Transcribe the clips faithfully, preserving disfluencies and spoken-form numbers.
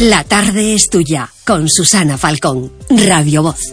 La tarde es tuya, con Susana Falcón, Radio Voz.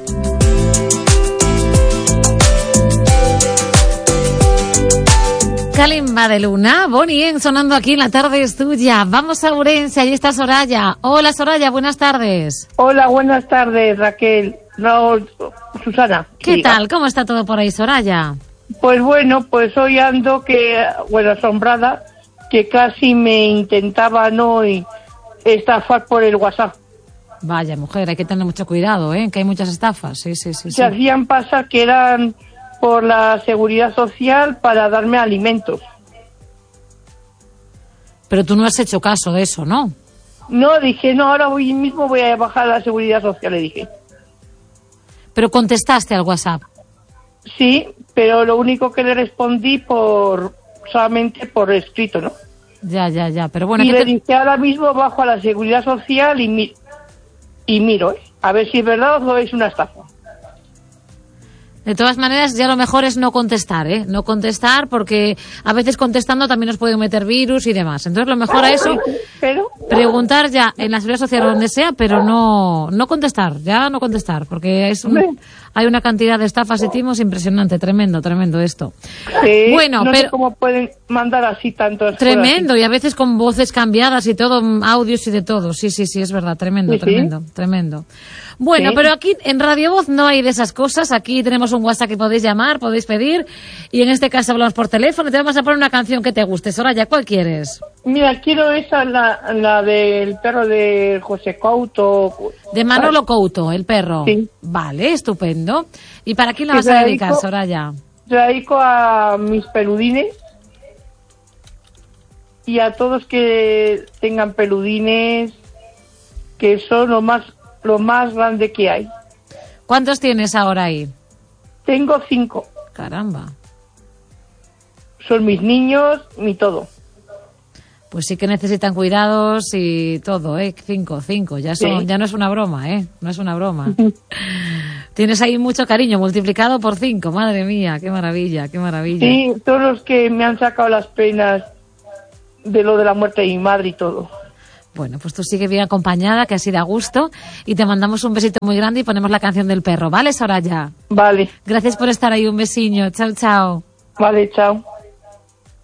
Kalimba de Luna, Bonnie, sonando aquí en La tarde es tuya. Vamos a Ourense, allí está Soraya. Hola Soraya, buenas tardes. Hola, buenas tardes Raquel. No, Susana. ¿Qué diga. tal? ¿Cómo está todo por ahí, Soraya? Pues bueno, pues hoy ando que, bueno, asombrada, que casi me intentaban hoy estafar por el WhatsApp. Vaya, mujer, hay que tener mucho cuidado, ¿eh? Que hay muchas estafas. Sí, sí, sí. Se sí. hacían pasar que eran por la Seguridad Social para darme alimentos. Pero tú no has hecho caso de eso, ¿no? No, dije, no, ahora hoy mismo voy a bajar a la Seguridad Social, le dije. Pero contestaste al WhatsApp. Sí, pero lo único que le respondí por solamente por escrito, ¿no? Ya, ya, ya, pero bueno... Y ¿qué le te... dije, ahora mismo bajo a la Seguridad Social y, mi... y miro, ¿eh? A ver si es verdad o es una estafa. De todas maneras, ya lo mejor es no contestar, ¿eh? No contestar porque a veces contestando también nos pueden meter virus y demás. Entonces lo mejor a eso, pero preguntar ya en la seguridad social o donde sea, pero no no contestar, ya no contestar, porque es un, hay una cantidad de estafas y timos impresionante, tremendo, tremendo esto. Sí, bueno, no pero sé cómo pueden mandar así tantos. tremendo, y a veces con voces cambiadas y todo, audios y de todo. Sí, sí, sí, es verdad, tremendo, sí, tremendo, sí. tremendo. Bueno, sí. Pero aquí en Radio Voz no hay de esas cosas. Aquí tenemos un WhatsApp que podéis llamar, podéis pedir, y en este caso hablamos por teléfono. Te vamos a poner una canción que te guste. Soraya, ¿cuál quieres? Mira, quiero esa, la, la del perro de José Couto. De Manolo Couto, el perro. Sí. Vale, estupendo. ¿Y para quién la Que vas a dedico, dedicar, Soraya? Dedico a mis peludines y a todos que tengan peludines, que son lo más lo más grande que hay. ¿Cuántos tienes ahora ahí? Tengo cinco. Caramba. Son mis niños, mi todo. Pues sí que necesitan cuidados y todo, ¿eh? Cinco, cinco. Ya son, sí. ya no es una broma, ¿eh? No es una broma. Tienes ahí mucho cariño, multiplicado por cinco. Madre mía, qué maravilla, qué maravilla. Sí, todos los que me han sacado las penas de lo de la muerte de mi madre y todo. Bueno, pues tú sigue bien acompañada, que así da gusto, y te mandamos un besito muy grande y ponemos la canción del perro, ¿vale, Soraya? Vale. Gracias por estar ahí, un besiño, chao, chao. Vale, chao.